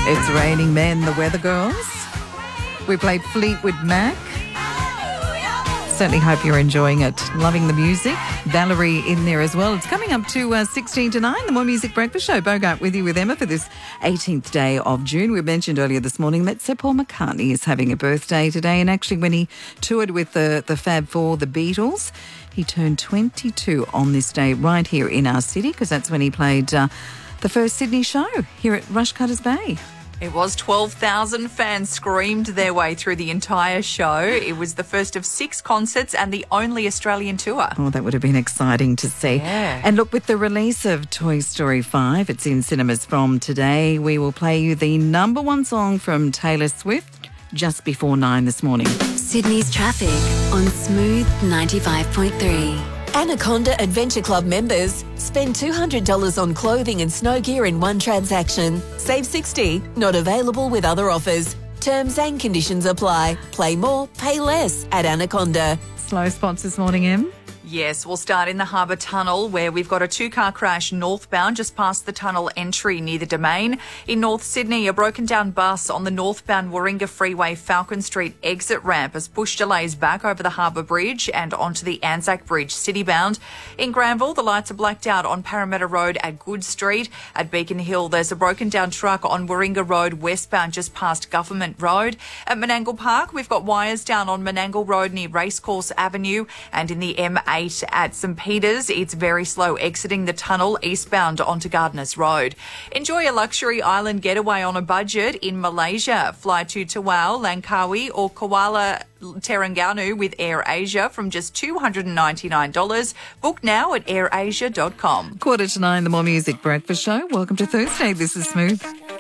It's Raining Men, the Weather Girls. We played Fleetwood Mac. Certainly hope you're enjoying it. Loving the music. Valerie in there as well. It's coming up to 16 to 9, the More Music Breakfast Show. Bogart with you with Emma for this 18th day of June. We mentioned earlier this morning that Sir Paul McCartney is having a birthday today. And actually when he toured with the Fab Four, the Beatles, he turned 22 on this day right here in our city, because that's when he played the first Sydney show here at Rushcutters Bay. It was 12,000 fans screamed their way through the entire show. It was the first of 6 concerts and the only Australian tour. Oh, that would have been exciting to see. Yeah. And look, with the release of Toy Story 5, it's in cinemas from today. We will play you the number one song from Taylor Swift just before 9 this morning. Sydney's traffic on Smooth 95.3. Anaconda Adventure Club members spend $200 on clothing and snow gear in one transaction. Save $60, not available with other offers. Terms and conditions apply. Play more, pay less at Anaconda. Slow spots this morning, Em. Yes, we'll start in the Harbour Tunnel, where we've got a 2-car crash northbound just past the tunnel entry near the Domain. In North Sydney, a broken down bus on the northbound Warringah Freeway Falcon Street exit ramp has pushed delays back over the Harbour Bridge and onto the Anzac Bridge citybound. In Granville, the lights are blacked out on Parramatta Road at Good Street. At Beacon Hill, there's a broken down truck on Warringah Road westbound just past Government Road. At Menangle Park, we've got wires down on Menangle Road near Racecourse Avenue, and in the M8 at St Peters, it's very slow exiting the tunnel eastbound onto Gardeners Road. Enjoy a luxury island getaway on a budget in Malaysia. Fly to Tawau, Langkawi or Kuala Terengganu with AirAsia from just $299. Book now at airasia.com. 8:45, the More Music Breakfast Show. Welcome to Thursday. This is Smooth.